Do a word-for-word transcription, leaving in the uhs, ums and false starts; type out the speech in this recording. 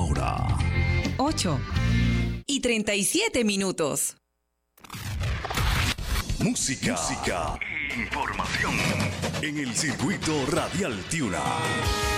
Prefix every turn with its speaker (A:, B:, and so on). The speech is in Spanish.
A: hora.
B: ocho y treinta y siete minutos.
A: Música, música, información en el circuito radial Tiuna.